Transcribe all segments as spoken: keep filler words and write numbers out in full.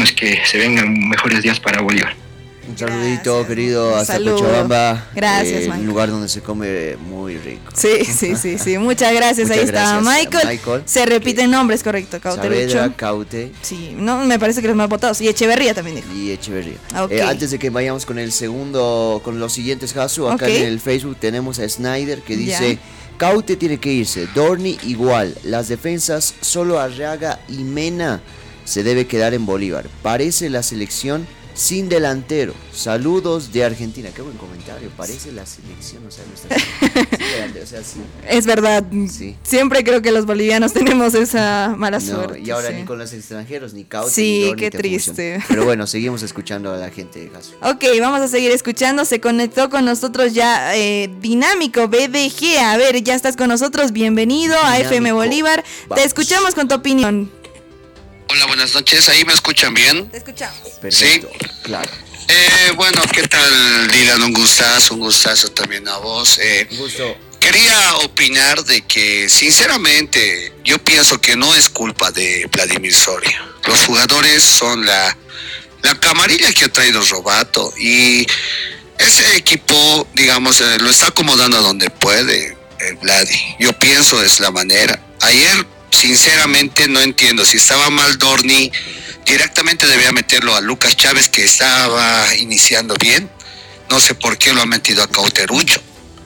esperemos que se vengan mejores días para Bolívar. Un saludito, Gracias, querido, hasta saludo. Cochabamba. Gracias, eh, Michael. Un lugar donde se come muy rico. Sí, sí, sí, sí. Muchas gracias. Muchas Ahí está gracias, Michael. Michael. Se repiten nombres, correcto. Cauterucho. Saavedra, Caute Sí, no, me parece que los más votados. Y Echeverría también dijo. y Echeverría. Ok. Eh, antes de que vayamos con el segundo, con los siguientes casos, acá Ok. en el Facebook tenemos a Snyder que dice: Ya. Caute tiene que irse, Dorni igual, las defensas solo Arriaga y Mena se debe quedar en Bolívar. Parece la selección sin delantero. Saludos de Argentina. Qué buen comentario. Parece la selección, o sea, nuestra selección sin delantero, o sea, sí. Es verdad. Sí. Siempre creo que los bolivianos tenemos esa mala No, suerte. y ahora sí. ni con los extranjeros, ni Caute, Sí, ni Dorni qué te triste. funciona. Pero bueno, seguimos escuchando a la gente de Caso. Ok, vamos a seguir escuchando. Se conectó con nosotros ya eh, Dinámico B D G. A ver, ya estás con nosotros. Bienvenido a Dinámico. F M Bolívar. Vamos. Te escuchamos con tu opinión. Hola, buenas noches. ¿Ahí me escuchan bien? Te escuchamos. Perfecto, claro. Eh, bueno, ¿qué tal, Dylan? Un gustazo, un gustazo también a vos. Eh, Un gusto. quería opinar de que, sinceramente, yo pienso que no es culpa de Vladimir Soria. Los jugadores son la, la camarilla que ha traído Robato y ese equipo, digamos, eh, lo está acomodando a donde puede, eh, Vladi. Yo pienso es la manera. Ayer, sinceramente, no entiendo si estaba mal Dorni. Directamente debía meterlo a Lucas Chávez, que estaba iniciando bien. No sé por qué lo ha metido a Cauterucho.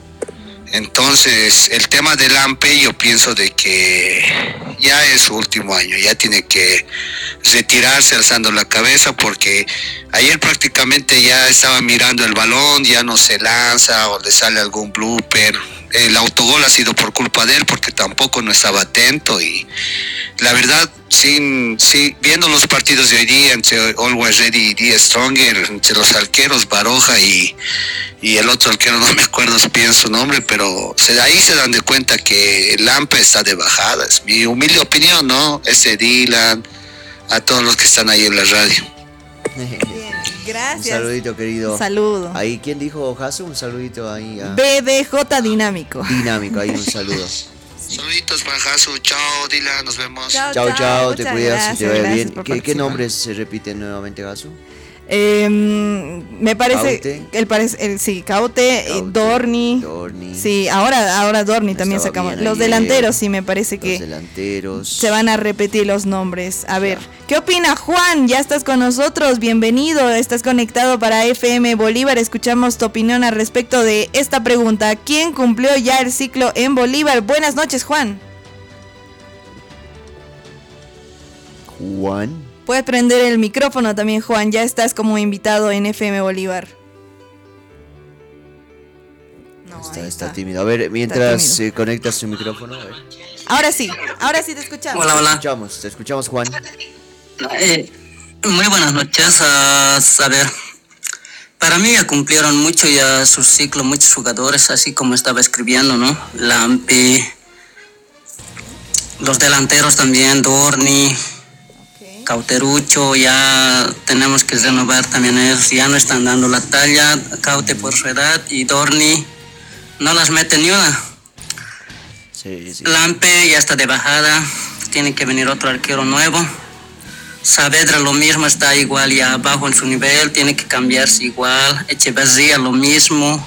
Entonces, el tema del Lampe, yo pienso de que ya es su último año, ya tiene que retirarse alzando la cabeza, porque ayer prácticamente ya estaba mirando el balón, ya no se lanza o le sale algún blooper. El autogol ha sido por culpa de él, porque tampoco no estaba atento. Y la verdad, sin, sin viendo los partidos de hoy día entre Always Ready y Die Stronger, entre los arqueros Baroja y, y el otro arquero, no me acuerdo bien su nombre, pero se, ahí se dan de cuenta que el Lampe está de bajada. Es mi humilde opinión, ¿no? Ese Dylan, a todos los que están ahí en la radio. Bien, Un gracias. saludito, querido. Un saludo. Ahí, ¿quién dijo, Jaso? Un saludito ahí a B D J Dinámico. Dinámico, ahí un saludo. Saluditos para Jasu, chao Dylan, nos vemos. Chao, Chao, chao, te muchas cuidas, te gracias, vaya gracias bien. por ¿Qué, ¿Qué participar. nombres se repiten nuevamente, Jaso? Eh, me parece Caute. el, parece el sí, Caute, eh, Caute, Dorni. Dorni. Sí, ahora ahora Dorni también Estaba sacamos. bien Los ayer. delanteros sí me parece Los que delanteros. se van a repetir los nombres. A ver, Ya. ¿qué opina Juan? Ya estás con nosotros, bienvenido. Estás conectado para F M Bolívar. Escuchamos tu opinión al respecto de esta pregunta. ¿Quién cumplió ya el ciclo en Bolívar? Buenas noches, Juan. Juan. Puedes prender el micrófono también, Juan. Ya estás como invitado en F M Bolívar. No, Está, ahí está tímido. A ver, mientras se conecta su micrófono. A ver. Ahora sí, ahora sí te escuchamos. Hola, Te hola. escuchamos, te escuchamos, Juan. Eh, muy buenas noches. A, a ver, para mí ya cumplieron mucho ya su ciclo muchos jugadores, así como estaba escribiendo, ¿no? Lampi, los delanteros también, Dorni, Ok. Cauterucho, ya tenemos que renovar también ellos, ya no están dando la talla, Caute por su edad y Dorni no las mete ni una. Sí, sí. Lampe ya está de bajada, tiene que venir otro arquero nuevo. Saavedra lo mismo, está igual ya abajo en su nivel, tiene que cambiarse igual. Echeverría lo mismo.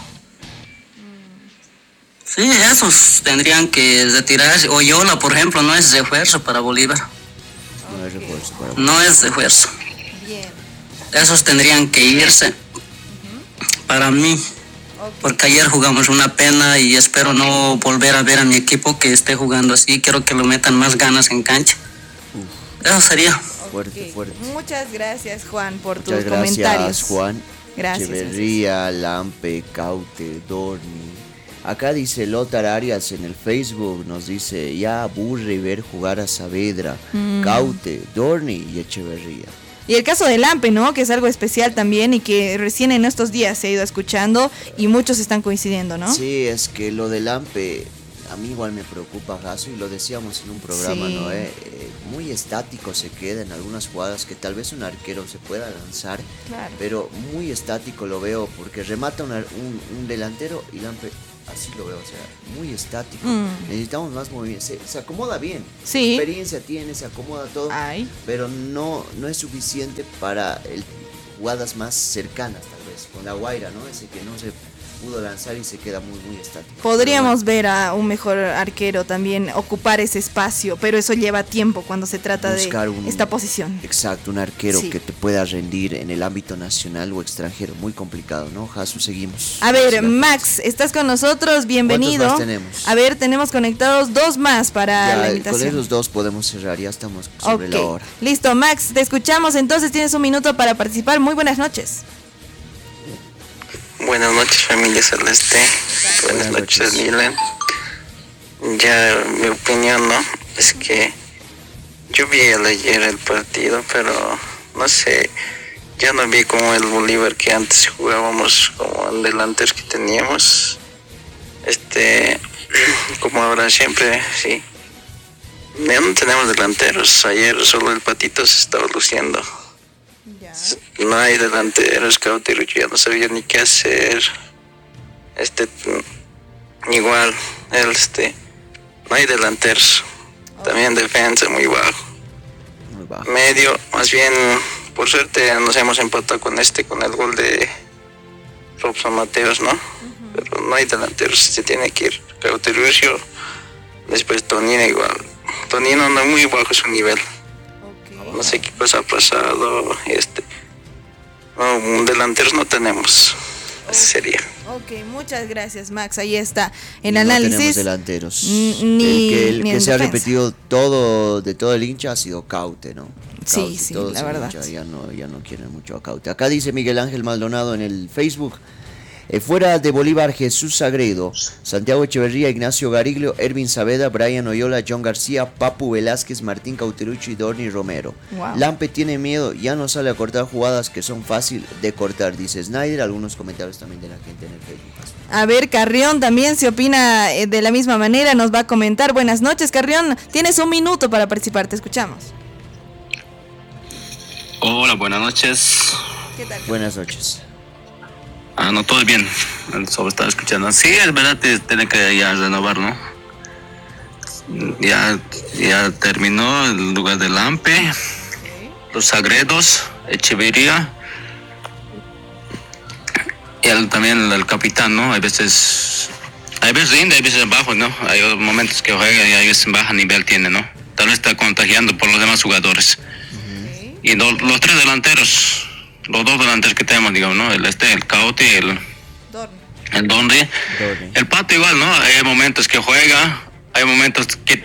Sí, esos tendrían que retirarse. Oyola, por ejemplo, no es refuerzo para Bolívar. No hay refuerzo para No es refuerzo. Bien. Esos tendrían que irse. Para mí. Porque ayer jugamos una pena y espero no volver a ver a mi equipo que esté jugando así. Quiero que lo metan más ganas en cancha. Eso sería. Fuerte, Ok. fuerte. Muchas gracias, Juan, por Muchas tus gracias, comentarios. Juan. Gracias, Echeverría, Lampe, Caute, Dorni. Acá dice Lothar Arias en el Facebook, nos dice, ya aburre ver jugar a Saavedra, Mm. Caute, Dorni y Echeverría. Y el caso de Lampe, ¿no? Que es algo especial también y que recién en estos días se ha ido escuchando y muchos están coincidiendo, ¿no? Sí, es que lo de Lampe a mí igual me preocupa, Jaso, y lo decíamos en un programa, Sí. ¿no? Eh, Eh, muy estático se queda en algunas jugadas que tal vez un arquero se pueda lanzar, Claro. pero muy estático lo veo porque remata un, ar- un, un delantero y Lampe así lo veo, o sea, muy estático. Mm. Necesitamos más movimiento. Se, se acomoda bien. Sí. Experiencia tiene, se acomoda todo. Ay. Pero no, no es suficiente para el, jugadas más cercanas, tal vez. Con la Guaira, ¿no? Ese que no se pudo lanzar y se queda muy, muy estático. Podríamos ver a un mejor arquero también ocupar ese espacio, pero eso lleva tiempo cuando se trata Buscar de un- esta posición. Exacto, un arquero Sí. que te pueda rendir en el ámbito nacional o extranjero. Muy complicado, ¿no? Jasu, seguimos. A ver, Sí, Max, estás con nosotros, bienvenido. ¿Cuántos más tenemos? A ver, tenemos conectados dos más para ya, la con invitación. esos dos podemos cerrar, ya estamos sobre Ok, la hora. listo, Max, te escuchamos, entonces tienes un minuto para participar. Muy buenas noches. Buenas noches, familia Celeste. Buenas, Buenas noches, noches. Dylan. Ya mi opinión, ¿no? Es que yo vi el ayer el partido, pero no sé, ya no vi como el Bolívar que antes jugábamos, como el delantero que teníamos. Este, como ahora siempre, sí. Ya no tenemos delanteros. Ayer solo el Patito se estaba luciendo. No hay delanteros, Cauterucho ya no sabía ni qué hacer. Este, mm, igual, él, este, no hay delanteros. También defensa muy bajo. Muy bajo. Medio, más bien, por suerte nos hemos empatado con este, con el gol de Robson Mateos, ¿no? Pero no hay delanteros, se tiene que ir Cauterucho, después Tonino igual. Tonino no muy bajo su nivel. No sé qué cosa ha pasado. Este, no, delanteros no tenemos. Ese sería. Ok, muchas gracias, Max. Ahí está el No análisis. tenemos delanteros. N- Ni, el que, el ni que en se ha defensa. repetido todo de todo el hincha ha sido Caute, ¿no? Sí, Caute, sí, todos la el verdad. hincha ya no, ya no quieren mucho a Caute. Acá dice Miguel Ángel Maldonado en el Facebook. eh, fuera de Bolívar, Jesús Sagredo, Santiago Echeverría, Ignacio Gariglio, Ervin Saavedra, Brian Oyola, John García, Papu Velázquez, Martín Cauterucho y Dorni Romero. Wow. Lampe tiene miedo, ya no sale a cortar jugadas que son fácil de cortar, dice Snyder. Algunos comentarios también de la gente en el Facebook. A ver, Carrión también se opina eh, de la misma manera, nos va a comentar. Buenas noches, Carrión. Tienes un minuto para participar, te escuchamos. Hola, buenas noches. ¿Qué tal? Buenas noches. Ah, no, todo bien. Solo estaba escuchando. Sí, es verdad, te- tiene que ya renovar, ¿no? Ya, ya terminó el lugar de Lampe, los Sagredos, Echeverría. Y el- también el, el capitán, ¿no? Hay veces, hay veces rinde, hay veces bajo, ¿no? Hay momentos que juega y hay veces baja nivel tiene, ¿no? Tal vez está contagiando por los demás jugadores. Y lo- los tres delanteros, los dos delanteros que tenemos, digamos, ¿no? El este, el Cauti y el, Dorni. el Donri. Dorni. El Pato igual, ¿no? Hay momentos que juega, hay momentos que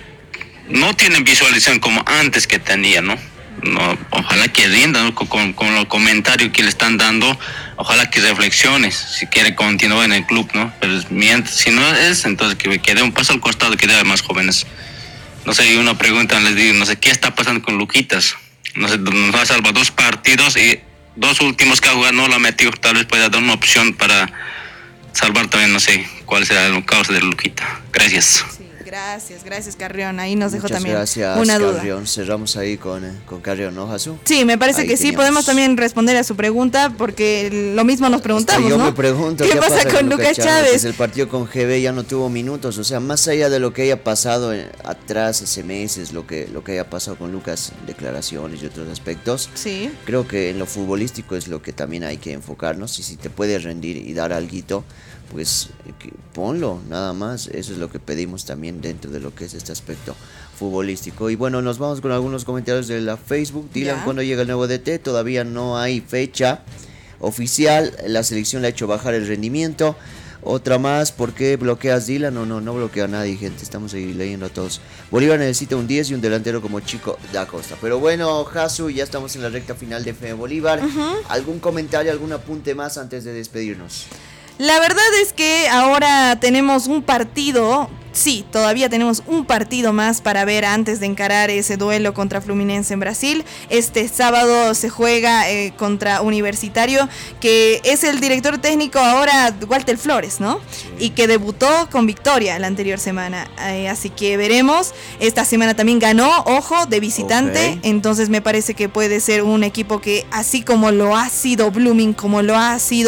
no tienen visualización como antes que tenía, ¿no? No, ojalá que rinda, ¿no? con, con, con los comentarios que le están dando, ojalá que reflexione si quiere continuar en el club, ¿no? Pero mientras, si no es, entonces que, que dé un paso al costado, que dé a más jóvenes. No sé, y una pregunta les digo, no sé, ¿qué está pasando con Luquitas? No sé, nos ha salvado dos partidos y dos últimos que ha jugado no lo ha metido, tal vez pueda dar una opción para salvar también, no sé, cuál será el causa de Luquita. Gracias. Sí, gracias, gracias, Carrión. Ahí nos dejó Muchas también gracias, una duda. Carrión. Cerramos ahí con, eh, con Carrión, ¿no, Jasu? Sí, me parece Ahí que sí, teníamos. podemos también responder a su pregunta porque lo mismo nos preguntamos, Yo ¿no? me pregunto ¿Qué, pasa, con Lucas Chávez? Pues el partido con G B ya no tuvo minutos, o sea, más allá de lo que haya pasado en- atrás hace meses, lo que lo que haya pasado con Lucas, declaraciones y otros aspectos, Sí. creo que en lo futbolístico es lo que también hay que enfocarnos, y si te puede rendir y dar alguito, pues eh, que- ponlo, nada más. Eso es lo que pedimos también dentro de lo que es este aspecto futbolístico. Y bueno, nos vamos con algunos comentarios de la Facebook. Dylan, Ya. ¿cuándo llega el nuevo D T? Todavía no hay fecha oficial. La selección le ha hecho bajar el rendimiento. Otra más, ¿por qué bloqueas, Dylan? No, no, no bloquea a nadie, gente. Estamos ahí leyendo a todos. Bolívar necesita un diez y un delantero como Chico da Costa. Pero bueno, Jasu, ya estamos en la recta final de F M Bolívar. ¿Algún comentario, algún apunte más antes de despedirnos? La verdad es que ahora tenemos un partido, sí, todavía tenemos un partido más para ver antes de encarar ese duelo contra Fluminense en Brasil. Este sábado se juega eh, contra Universitario, que es el director técnico ahora Walter Flores, ¿no? Y que debutó con victoria la anterior semana. Eh, así que veremos. Esta semana también ganó, ojo, de visitante. Ok. Entonces me parece que puede ser un equipo que, así como lo ha sido Blooming, como lo ha sido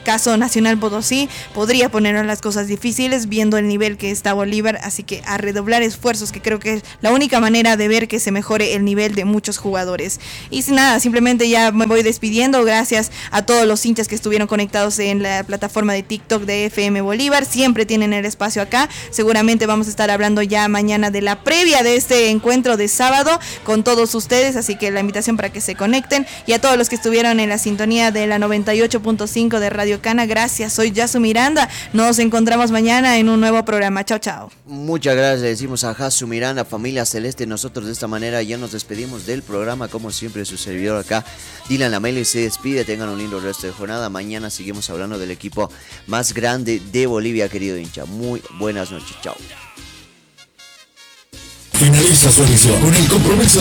caso Nacional Potosí podría poner las cosas difíciles viendo el nivel que está Bolívar, así que a redoblar esfuerzos, que creo que es la única manera de ver que se mejore el nivel de muchos jugadores. Y sin nada, simplemente ya me voy despidiendo. Gracias a todos los hinchas que estuvieron conectados en la plataforma de TikTok de F M Bolívar, siempre tienen el espacio acá. Seguramente vamos a estar hablando ya mañana de la previa de este encuentro de sábado con todos ustedes, así que la invitación para que se conecten, y a todos los que estuvieron en la sintonía de la noventa y ocho punto cinco de Radio Cana, gracias. Soy Yasu Miranda, nos encontramos mañana en un nuevo programa. Chao, chao. Muchas gracias, le decimos a Jasu Miranda, familia celeste. Nosotros de esta manera ya nos despedimos del programa, como siempre su servidor acá, Dylan Lameli, se despide. Tengan un lindo resto de jornada. Mañana seguimos hablando del equipo más grande de Bolivia, querido hincha. Muy buenas noches, chao. Finaliza su emisión con el compromiso